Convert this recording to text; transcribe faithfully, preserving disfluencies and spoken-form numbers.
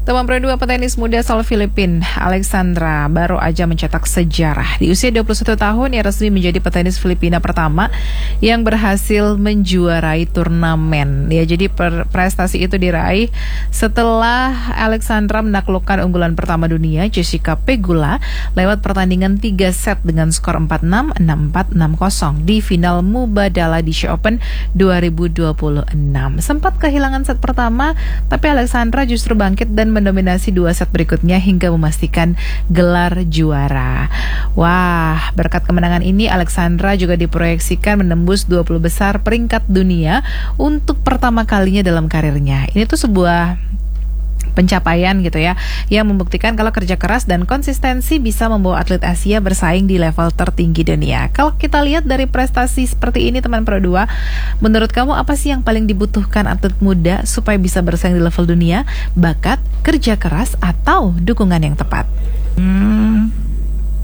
Teman Pro dua petenis muda asal Filipina, Alexandra, baru aja mencetak sejarah. Di usia dua puluh satu tahun, ia resmi menjadi petenis Filipina pertama yang berhasil menjuarai turnamen. Ya, jadi per- prestasi itu diraih setelah Alexandra menaklukkan unggulan pertama dunia, Jessica Pegula, lewat pertandingan tiga set dengan skor empat enam, enam empat, enam nol di final Mubadala Asia Open dua ribu dua puluh enam. Sempat kehilangan set pertama, tapi Alexandra justru bangkit dan mendominasi dua set berikutnya hingga memastikan gelar juara. Wah, berkat kemenangan ini Alexandra juga diproyeksikan menembus dua puluh besar peringkat dunia untuk pertama kalinya dalam karirnya. Ini tuh sebuah pencapaian gitu ya, yang membuktikan kalau kerja keras dan konsistensi bisa membawa atlet Asia bersaing di level tertinggi dunia. Kalau kita lihat dari prestasi seperti ini teman Pro dua, menurut kamu apa sih yang paling dibutuhkan atlet muda supaya bisa bersaing di level dunia? Bakat, kerja keras, atau dukungan yang tepat? Hmm.